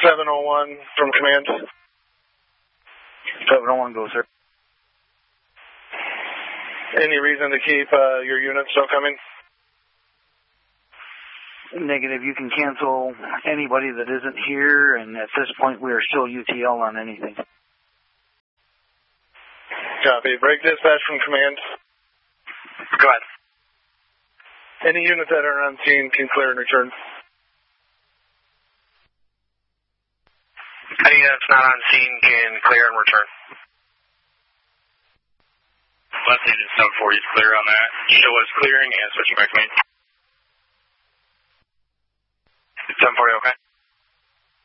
701 from command. 701, go, sir. Any reason to keep your unit still coming? Negative. You can cancel anybody that isn't here, and at this point we are still UTL on anything. Copy. Break dispatch from command. Go ahead. Any units that are on scene can clear and return. Any units not on scene can clear and return. Left agent 740 is clear on that. Show us clearing and switching back to me. 740, okay.